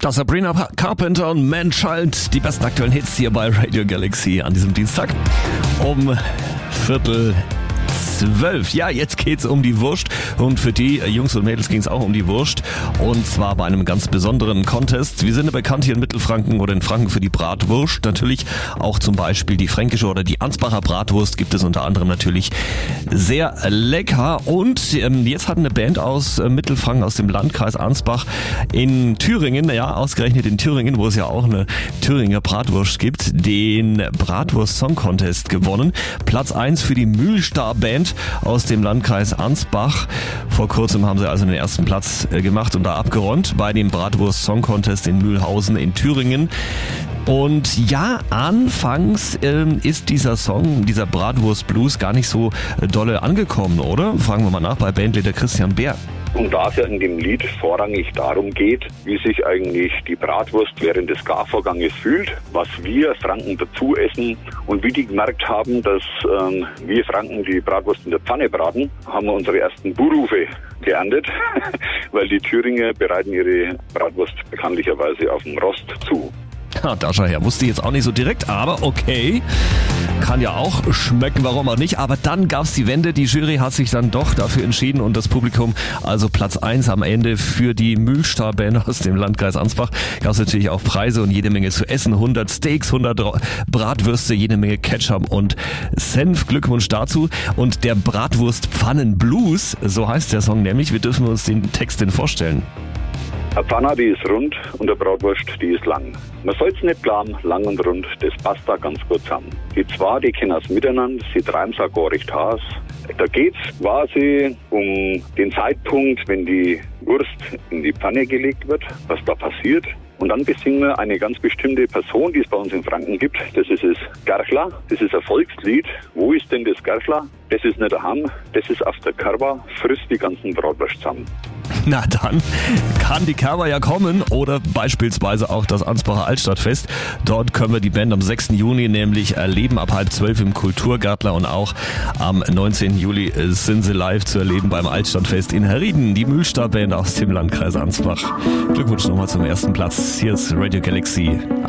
Das Sabrina Carpenter und Man-Child, die besten aktuellen Hits hier bei Radio Galaxy an diesem Dienstag um 11:45. Ja, jetzt geht's um die Wurst und für die Jungs und Mädels ging's auch um die Wurst und zwar bei einem ganz besonderen Contest. Wir sind ja bekannt hier in Mittelfranken oder in Franken für die Bratwurst. Natürlich auch zum Beispiel die fränkische oder die Ansbacher Bratwurst gibt es unter anderem natürlich sehr lecker und jetzt hat eine Band aus Mittelfranken, aus dem Landkreis Ansbach in Thüringen, ja ausgerechnet in Thüringen, wo es ja auch eine Thüringer Bratwurst gibt, den Bratwurst Song Contest gewonnen. Platz 1 für die Mühlstar-Band aus dem Landkreis Ansbach. Vor kurzem haben sie also den ersten Platz gemacht und da abgeräumt bei dem Bratwurst Song Contest in Mühlhausen in Thüringen. Und ja, anfangs ist dieser Song, dieser Bratwurst Blues gar nicht so dolle angekommen, oder? Fragen wir mal nach bei Bandleader Christian Bär. Und da es ja in dem Lied vorrangig darum geht, wie sich eigentlich die Bratwurst während des Garvorganges fühlt, was wir Franken dazu essen und wie die gemerkt haben, dass wir Franken die Bratwurst in der Pfanne braten, haben wir unsere ersten Buhrufe geerntet, weil die Thüringer bereiten ihre Bratwurst bekanntlicherweise auf dem Rost zu. Ja, da schau her, wusste ich jetzt auch nicht so direkt, aber okay, kann ja auch schmecken, warum auch nicht, aber dann gab's die Wende, die Jury hat sich dann doch dafür entschieden und das Publikum, also Platz 1 am Ende für die Mühlstar-Band aus dem Landkreis Ansbach, gab's natürlich auch Preise und jede Menge zu essen, 100 Steaks, 100 Bratwürste, jede Menge Ketchup und Senf, Glückwunsch dazu und der Bratwurst-Pfannen-Blues, so heißt der Song nämlich, wir dürfen uns den Text denn vorstellen. Eine Pfanne, die ist rund und eine Bratwurst, die ist lang. Man soll's nicht planen, lang und rund, das passt da ganz gut zusammen. Die zwei, die kennen es miteinander, sie treiben's auch gar nicht aus. Da geht's quasi um den Zeitpunkt, wenn die Wurst in die Pfanne gelegt wird, was da passiert. Und dann besingen wir eine ganz bestimmte Person, die es bei uns in Franken gibt. Das ist das Gerchler. Das ist ein Volkslied. Wo ist denn das Gerchler? Das ist nicht daheim. Das ist auf der Kerber. Frisst die ganzen Bratwurst zusammen. Na dann kann die Kerber ja kommen oder beispielsweise auch das Ansbacher Altstadtfest. Dort können wir die Band am 6. Juni nämlich erleben, ab 11:30 im Kulturgärtler und auch am 19. Juli sind sie live zu erleben beim Altstadtfest in Herrieden. Die Mühlstar-Band aus dem Landkreis Ansbach. Glückwunsch nochmal zum ersten Platz. Hier ist Radio Galaxy.